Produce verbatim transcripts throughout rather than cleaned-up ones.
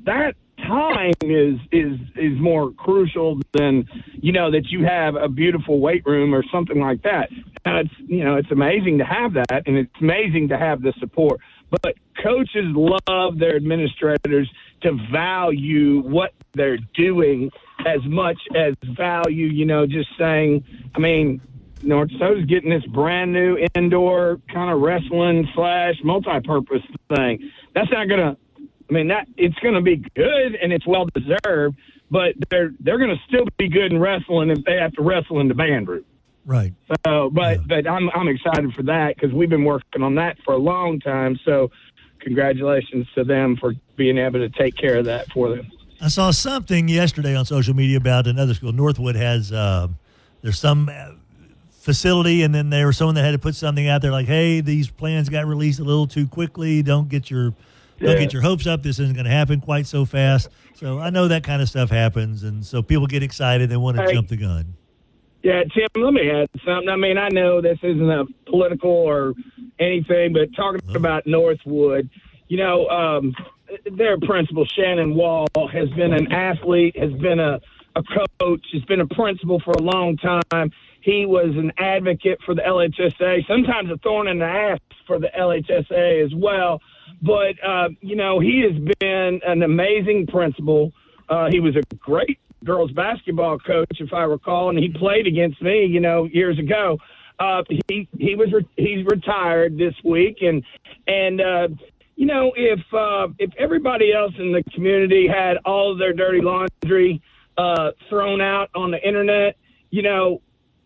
that time is is is more crucial than, you know, that you have a beautiful weight room or something like that. And it's, you know, it's amazing to have that, and it's amazing to have the support. But coaches love their administrators to value what they're doing as much as value, you know, just saying, I mean, North Dakota's getting this brand new indoor kind of wrestling slash multi-purpose thing. That's not going to, I mean, that it's going to be good and it's well deserved, but they're they're going to still be good in wrestling if they have to wrestle in the band room. Right. So, but yeah. but I'm I'm excited for that because we've been working on that for a long time. So, congratulations to them for being able to take care of that for them. I saw something yesterday on social media about another school. Northwood has uh, there's some facility, and then there was someone that had to put something out there like, "Hey, these plans got released a little too quickly. Don't get your don't Yeah. get your hopes up. This isn't going to happen quite so fast." So I know that kind of stuff happens, and so people get excited and want to Hey. jump the gun. Yeah, Tim, let me add something. I mean, I know this isn't a political or anything, but talking Oh. about Northwood, you know, um, their principal, Shannon Wall, has been an athlete, has been a, a coach, has been a principal for a long time. He was an advocate for the L H S A, sometimes a thorn in the ass for the L H S A as well. But, uh, you know, he has been an amazing principal. Uh, he was a great girls basketball coach, if I recall, and he played against me, you know, years ago. Uh, he he was re- he's retired this week, and and uh, you know, if uh, if everybody else in the community had all of their dirty laundry uh, thrown out on the internet, you know,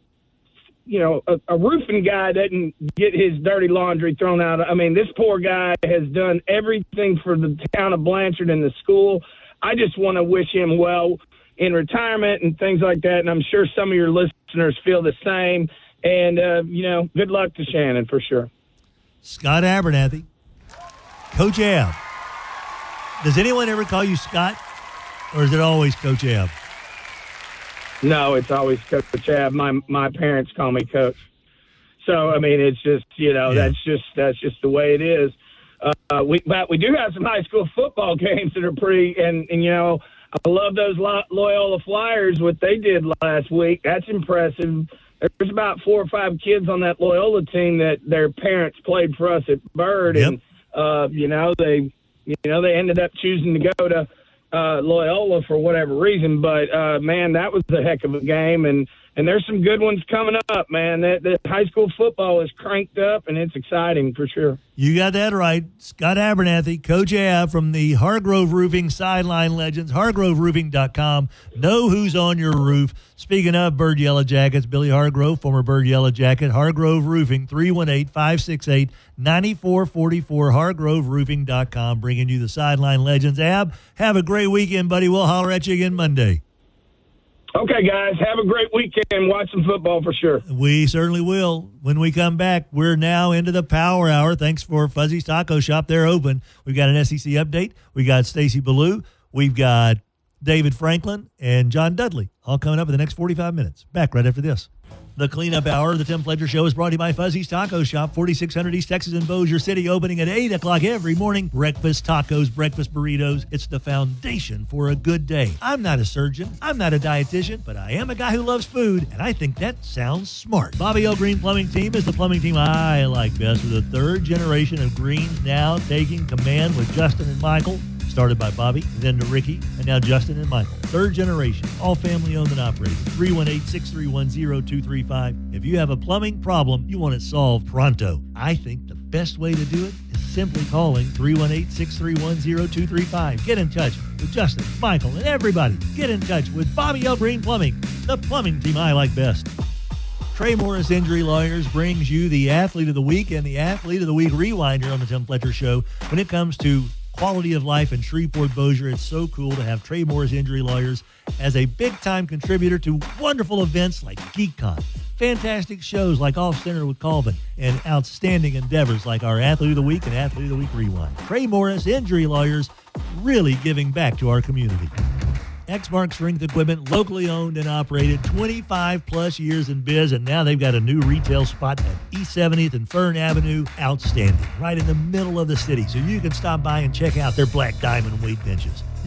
you know, a, a roofing guy doesn't get his dirty laundry thrown out. I mean, this poor guy has done everything for the town of Blanchard and the school. I just want to wish him well in retirement and things like that, and I'm sure some of your listeners feel the same. And, uh, you know, good luck to Shannon for sure. Scott Abernathy, Coach Ab. Does anyone ever call you Scott, or is it always Coach Ab? No, it's always Coach Ab. My my parents call me Coach. So, I mean, it's just, you know, Yeah. that's just that's just the way it is. Uh, we But we do have some high school football games that are pretty, and, and you know, I love those Loyola Flyers, what they did last week. That's impressive. There's about four or five kids on that Loyola team that their parents played for us at Byrd, Yep. and uh, you know they, you know they ended up choosing to go to uh, Loyola for whatever reason. But uh, man, that was a heck of a game, and and there's some good ones coming up, man. That the high school football is cranked up, and it's exciting for sure. You got that right. Scott Abernathy, Coach Ab from the Hargrove Roofing Sideline Legends, hargrove roofing dot com. Know who's on your roof. Speaking of Bird Yellow Jackets, Billy Hargrove, former Bird Yellow Jacket, Hargrove Roofing, three one eight, five six eight, nine four four four, hargrove roofing dot com, bringing you the Sideline Legends. Ab, have a great weekend, buddy. We'll holler at you again Monday. Okay, guys, have a great weekend. Watch some football for sure. We certainly will. When we come back, we're now into the Power Hour. Thanks for Fuzzy's Taco Shop. They're open. We've got an S E C update. We got Stacy Ballou. We've got David Franklin and John Dudley, all coming up in the next forty-five minutes. Back right after this. The Cleanup Hour of the Tim Fletcher Show is brought to you by Fuzzy's Taco Shop, forty-six hundred East Texas in Bossier City, opening at eight o'clock every morning. Breakfast tacos, breakfast burritos. It's the foundation for a good day. I'm not a surgeon. I'm not a dietitian, but I am a guy who loves food, and I think that sounds smart. Bobby L. Green Plumbing Team is the plumbing team I like best, with the third generation of Greens now taking command with Justin and Michael. Started by Bobby, then to Ricky, and now Justin and Michael. Third generation, all family owned and operated. three one eight, six three one, zero two three five. If you have a plumbing problem, you want it solved pronto. I think the best way to do it is simply calling three one eight, six three one, zero two three five. Get in touch with Justin, Michael, and everybody. Get in touch with Bobby L. Green Plumbing, the plumbing team I like best. Trey Morris Injury Lawyers brings you the Athlete of the Week and the Athlete of the Week Rewind here on the Tim Fletcher Show. When it comes to quality of life in Shreveport, Bossier, it's so cool to have Trey Morris Injury Lawyers as a big-time contributor to wonderful events like GeekCon, fantastic shows like Off Center with Colvin, and outstanding endeavors like our Athlete of the Week and Athlete of the Week Rewind. Trey Morris Injury Lawyers, really giving back to our community. X-Mark Strength Equipment, locally owned and operated, twenty-five plus years in biz, and now they've got a new retail spot at East seventieth and Fern Avenue. Outstanding, right in the middle of the city, so you can stop by and check out their Black Diamond weight benches.